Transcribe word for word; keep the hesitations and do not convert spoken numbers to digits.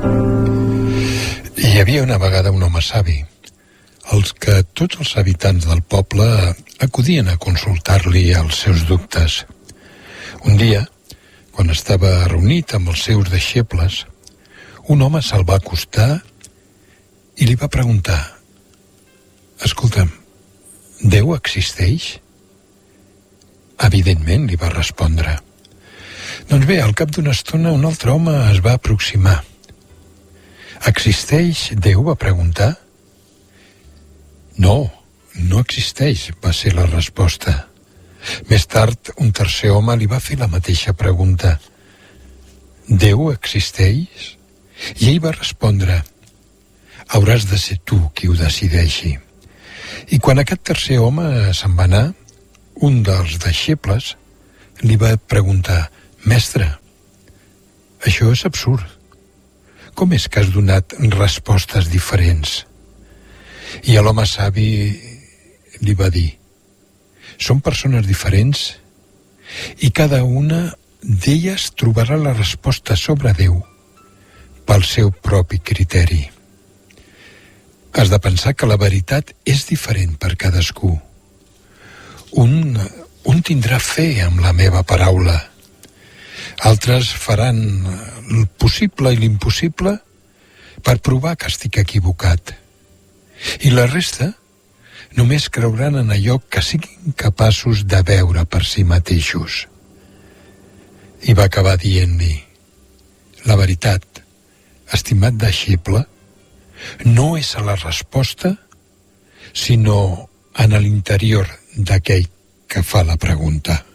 Hi havia una vegada un home savi, els que tots els habitants del poble acudien a consultar-li els seus dubtes. Un dia, quan estava reunit amb els seus deixebles, un home se'l va acostar i li va preguntar: «Escolta'm, Déu existeix?» «Evidentment», li va respondre. Doncs bé, al cap d'una estona un altre home es va aproximar. «Existeix Déu?», va preguntar. «No, no existeix», va ser la resposta. Més tard, un tercer home li va fer la mateixa pregunta. «Déu existeix?» I ell va respondre: «Hauràs de ser tu qui ho decideixi». I quan aquest tercer home se'n va anar, un dels deixebles li va preguntar: «Mestre, això és absurd. Com és que has donat respostes diferents?» I l'home savi li va dir: «Són persones diferents i cada una d'elles trobarà la resposta sobre Déu pel seu propi criteri. Has de pensar que la veritat és diferent per cadascú. Un, un tindrà fe en la meva paraula. Altres faran el possible i l'impossible per provar que estic equivocat. I la resta només creuran en allò que siguin capaços de veure per si mateixos». I va acabar dient-li: «La veritat, estimat deixeble, no és a la resposta, sinó en l'interior d'aquell que fa la pregunta».